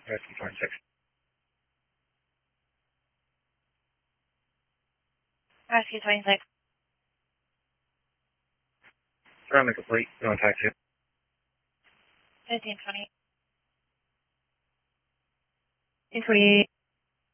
Rescue 26. Rescue 26. Surrounding complete. No taxi. 1520. 248.